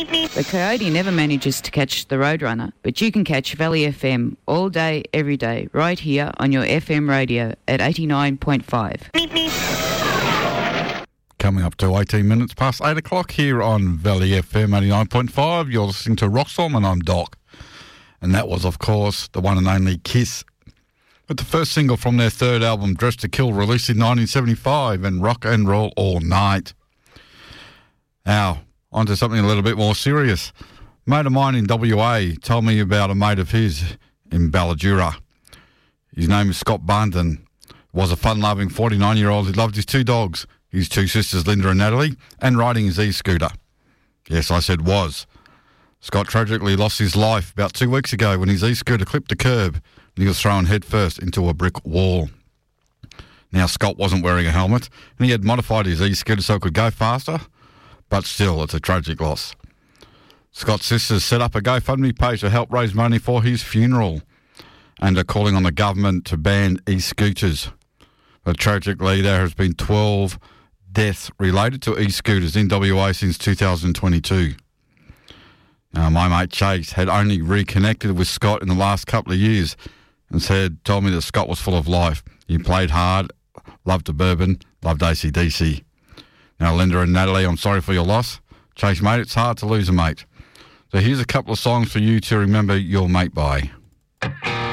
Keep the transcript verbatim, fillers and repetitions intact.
The Coyote never manages to catch the Roadrunner, but you can catch Valley F M all day, every day, right here on your F M radio at eighty-nine point five. Coming up to eighteen minutes past eight o'clock here on Valley F M eighty-nine point five. You're listening to Rock Storm and I'm Doc. And that was, of course, the one and only Kiss. But the first single from their third album, Dressed to Kill, released in nineteen seventy-five, and Rock and Roll All Night. Now, on to something a little bit more serious. A mate of mine in W A told me about a mate of his in Balladura. His name is Scott Barnton. Was a fun-loving forty-nine-year-old who loved his two dogs, his two sisters, Linda and Natalie, and riding his e-scooter. Yes, I said was. Scott tragically lost his life about two weeks ago when his e-scooter clipped the curb and he was thrown headfirst into a brick wall. Now, Scott wasn't wearing a helmet and he had modified his e-scooter so it could go faster, but still, it's a tragic loss. Scott's sisters set up a GoFundMe page to help raise money for his funeral and are calling on the government to ban e-scooters. But tragically, there has been twelve deaths related to e-scooters in W A since two thousand twenty-two. Now, my mate Chase had only reconnected with Scott in the last couple of years and said, told me that Scott was full of life. He played hard, loved the bourbon, loved A C D C. Now, Linda and Natalie, I'm sorry for your loss. Chase, mate, it's hard to lose a mate. So here's a couple of songs for you to remember your mate by.